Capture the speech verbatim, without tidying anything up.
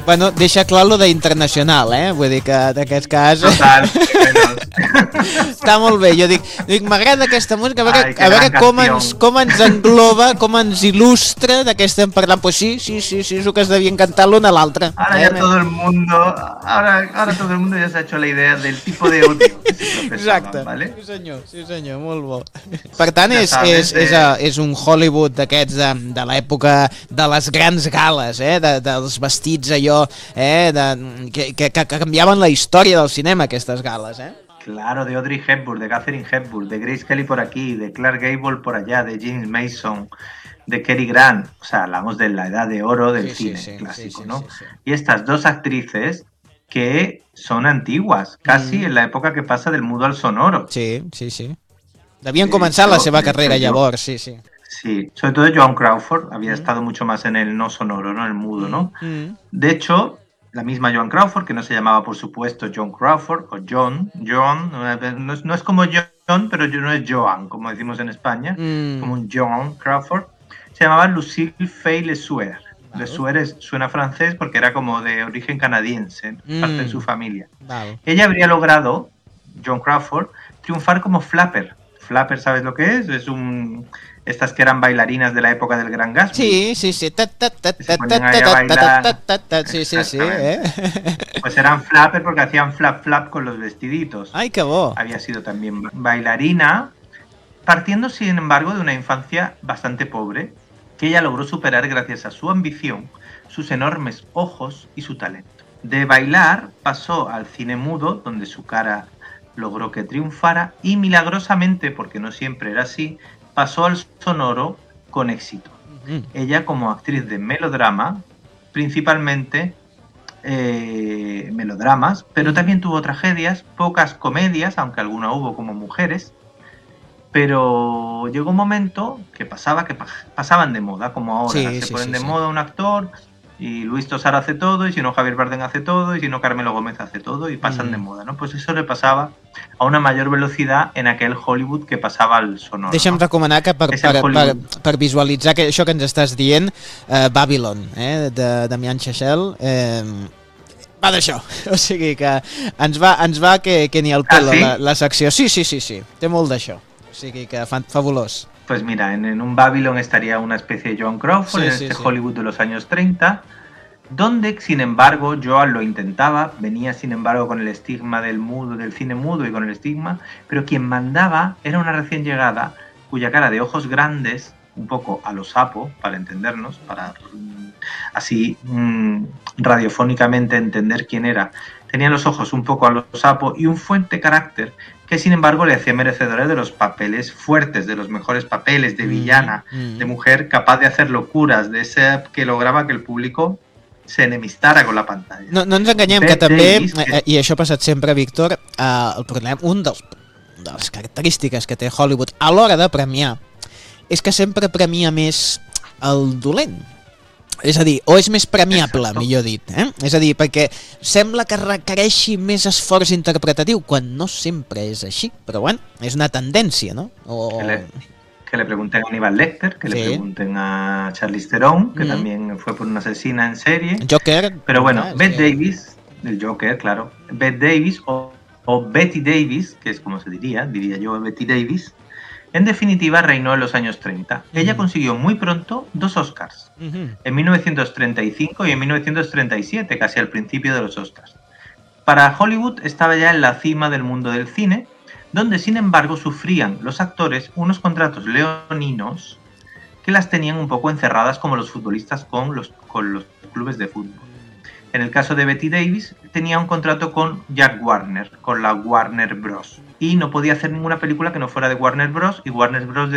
Bueno, deixa clar lo d'internacional, eh? Vull dir que en aquest cas... Total. Està molt bé. Jo dic, dic m'agrada aquesta música, a veure, Ai, que a veure gran com, canción. ens, com ens engloba, com ens il·lustra de què estem parlant. Pues sí, sí, sí, sí, és el que es devien cantar l'un a l'altre. Ahora ya todo el mundo, ahora, ahora todo el mundo ya se ha hecho la idea del tipo de odio que se profesaban, Exacte, ¿vale? sí senyor, sí senyor, molt bo. Per tant, Ja és, sabes, és, és, eh. és un Hollywood d'aquests de, de l'època de les grans gales, eh? de, dels vestits allò, eh? de, que, que, que canviaven la història del cinema, aquestes gales, eh? Claro, de Audrey Hepburn, de Catherine Hepburn, de Grace Kelly por aquí, de Clark Gable por allá, de James Mason, de Cary Grant. O sea, hablamos de la edad de oro del Sí, sí, cine sí, clásico, sí, sí, ¿no? sí, sí. Y estas dos actrices que son antiguas, casi Mm. en la época que pasa del mudo al sonoro. Sí, sí, sí. Devien De començar hecho- la seva de hecho, carrera jo- llavors, sí, sí. Sí, sobre todo Joan Crawford había Mm. estado mucho más en el no sonoro, ¿no? El mudo, ¿no? Mm, mm. De hecho, la misma Joan Crawford, que no se llamaba por supuesto John Crawford o John, John, no es, no es como John, pero no es Joan, como decimos en España, Mm. como un John Crawford, se llamaba Lucille Fay Lesueur. Vale. Lesueur es- suena francés porque era como de origen canadiense, Mm. parte de su familia. Val. Ella habría logrado, John Crawford, triunfar como flapper. Flapper, ¿sabes lo que es? Es un... Estas que eran bailarinas de la época del Gran Gatsby. Sí, sí, sí. Ta, ta, ta, Se ta, ponían ta, ahí a ta, ta, bailar. ta, ta, ta. Sí, sí, sí, eh? Pues eran flapper porque hacían flap flap con los vestiditos. Ai, que bo. Había sido también bailarina, partiendo sin embargo de una infancia bastante pobre, que ella logró superar gracias a su ambición, sus enormes ojos y su talento. De bailar pasó al cine mudo, donde su cara logró que triunfara, y milagrosamente, porque no siempre era así, pasó al sonoro con éxito. Mm. Ella, como actriz de melodrama, principalmente eh, melodramas, pero Ujú. también tuvo tragedias, pocas comedias, aunque alguna hubo como mujeres, pero llegó un momento que pasaba que pa- pasaban de moda, como ahora, Sí, se sí, ponen sí, de sí. moda un actor y Luis Tosar hace todo, y si no Javier Bardem hace todo, y si no Carmelo Gómez hace todo, y pasan Mm. de moda, ¿no? Pues eso le pasaba a una mayor velocidad en aquel Hollywood que pasaba al sonoro, Deixa'm ¿no? recomanar que per, És el per, per, Hollywood. per visualitzar que això que ens estàs dient, eh, Babylon, eh, de Damien Chazelle, eh, va d'això. O sigui que ens va, ens va que, que ni el pelo Ah, sí? la, la secció. Sí, sí, sí, sí, té molt d'això. O sigui que fan, fabulós. Pues mira, en, en un Babylon estaría una especie de Joan Crawford, Sí, en sí, este sí. Hollywood de los años treinta, donde, sin embargo, Joan lo intentaba, venía, sin embargo, con el estigma del mudo, del cine mudo y con el estigma, pero quien mandaba era una recién llegada cuya cara de ojos grandes, un poco a lo sapo, para entendernos, para mm, así mm, radiofónicamente entender quién era, tenía los ojos un poco a lo sapo y un fuerte carácter que, sin embargo, le hacía merecedora de los papeles fuertes, de los mejores papeles, de villana, Mm. de mujer capaz de hacer locuras, de ese que lograba que el público se enemistara con la pantalla. No, no ens enganyem, Bette que també, Davis, que- eh, i això ha passat sempre, Víctor, eh, el problema, un dels, de les característiques que té Hollywood a l'hora de premiar és que sempre premia més el dolent. És a dir, o és més premiable, Exacto. millor dit. Eh? És a dir, perquè sembla que requereixi més esforç interpretatiu, quan no sempre és així. Però bueno, és una tendència, no? O... Que le, que le pregunten a Aníbal Lecter, que Sí. le pregunten a Charlize Theron, que Mm. también fue por una asesina en serie. Joker... Pero bueno, ah, Bette sí. Davis, del Joker, claro, Bette Davis o, o Betty Davis, que es como se diría, diría yo Betty Davis, en definitiva reinó en los años treinta. Ella Mm. consiguió muy pronto dos Oscars, Mhm. en mil novecientos treinta y cinco y en mil novecientos treinta y siete, casi al principio de los Oscars. Para Hollywood estaba ya en la cima del mundo del cine, donde sin embargo sufrían los actores unos contratos leoninos que las tenían un poco encerradas como los futbolistas con los, con los clubes de fútbol. En el caso de Betty Davis, tenía un contrato con Jack Warner, con la Warner Bros. Y no podía hacer ninguna película que no fuera de Warner Bros. Y Warner Bros.